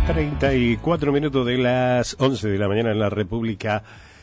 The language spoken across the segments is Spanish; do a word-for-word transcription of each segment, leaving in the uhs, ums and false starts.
treinta y cuatro minutos de las once de la mañana en la República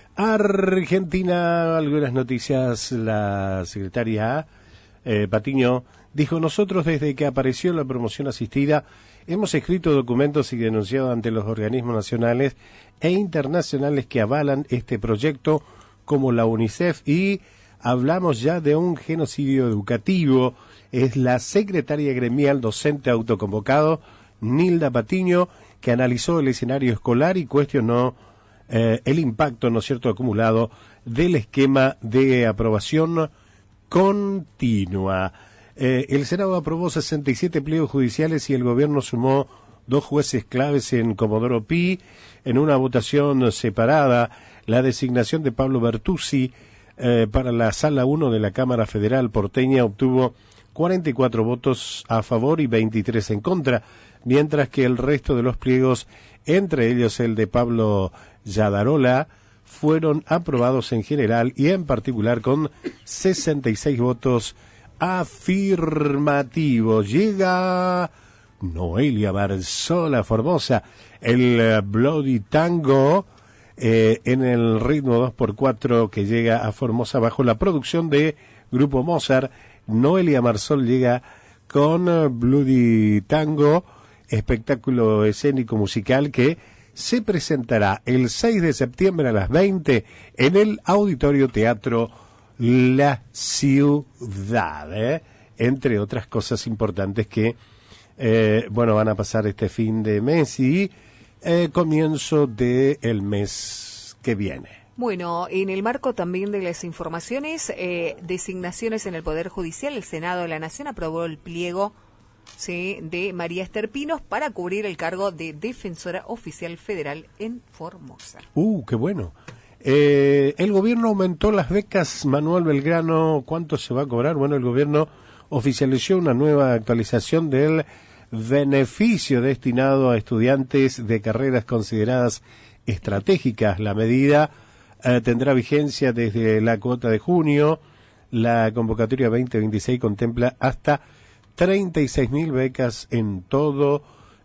Argentina. Algunas noticias. La secretaria eh, Patiño dijo: nosotros desde que apareció la promoción asistida hemos escrito documentos y denunciado ante los organismos nacionales e internacionales que avalan este proyecto, como la UNICEF, y hablamos ya de un genocidio educativo. Es la secretaria gremial docente autoconvocado, Nilda Patiño, que analizó el escenario escolar y cuestionó eh, el impacto, ¿no es cierto?, acumulado del esquema de aprobación continua. Eh, el Senado aprobó sesenta y siete pliegos judiciales y el gobierno sumó dos jueces claves en Comodoro Pi. En una votación separada, la designación de Pablo Bertuzzi eh, para la Sala uno de la Cámara Federal porteña obtuvo cuarenta y cuatro votos a favor y veintitrés en contra, mientras que el resto de los pliegos, entre ellos el de Pablo Yadarola, fueron aprobados en general y en particular con sesenta y seis votos afirmativos. Llega Noelia Barzola Formosa, el uh, Bloody Tango, eh, en el ritmo dos por cuatro que llega a Formosa bajo la producción de Grupo Mozart. Noelia Marsol llega con uh, Bloody Tango, espectáculo escénico musical que se presentará el seis de septiembre a las veinte en el Auditorio Teatro La Ciudad, ¿eh? Entre otras cosas importantes que eh, bueno, van a pasar este fin de mes y eh, comienzo del mes que viene. Bueno, en el marco también de las informaciones, eh, designaciones en el Poder Judicial, el Senado de la Nación aprobó el pliego, sí, de María Esther Pinos para cubrir el cargo de Defensora Oficial Federal en Formosa. Uh, qué bueno. Eh, el gobierno aumentó las becas Manuel Belgrano. ¿Cuánto se va a cobrar? Bueno, el gobierno oficializó una nueva actualización del beneficio destinado a estudiantes de carreras consideradas estratégicas. La medida eh, tendrá vigencia desde la cuota de junio. La convocatoria veinte veintiséis contempla hasta treinta y seis mil becas en todo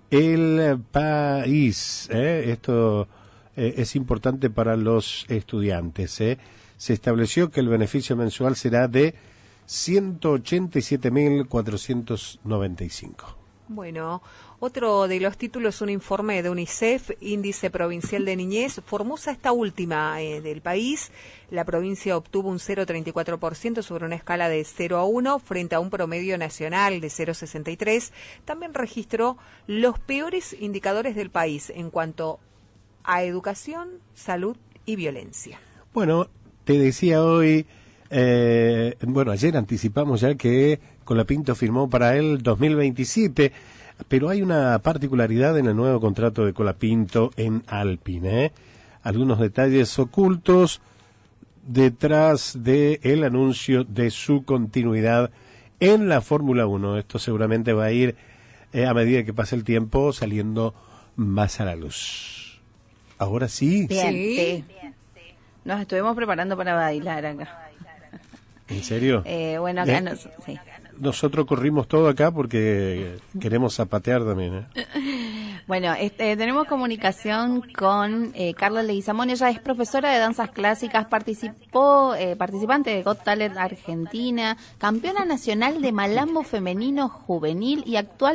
el país. ¿eh? Esto eh, es importante para los estudiantes. ¿eh? Se estableció que el beneficio mensual será de ciento ochenta y siete mil cuatrocientos noventa y cinco. Bueno, otro de los títulos, un informe de UNICEF, Índice Provincial de Niñez. Formosa, esta última eh, del país. La provincia obtuvo un cero coma treinta y cuatro por ciento sobre una escala de cero a uno frente a un promedio nacional de cero coma sesenta y tres. También registró los peores indicadores del país en cuanto a educación, salud y violencia. Bueno, te decía hoy, eh, bueno, ayer anticipamos ya que Colapinto firmó para el dos mil veintisiete, pero hay una particularidad en el nuevo contrato de Colapinto en Alpine. ¿eh? Algunos detalles ocultos detrás del anuncio de su continuidad en la Fórmula uno. Esto seguramente va a ir, eh, a medida que pase el tiempo, saliendo más a la luz. Ahora sí. Bien, sí. sí. Nos estuvimos preparando para bailar acá. ¿En serio? Eh, bueno, acá ¿Eh? nos, sí. Nosotros corrimos todo acá porque queremos zapatear también. ¿eh? Bueno, este, tenemos comunicación con eh, Carla Leguizamón. Ella es profesora de danzas clásicas, participó, eh, participante de Got Talent Argentina, campeona nacional de malambo femenino juvenil y actual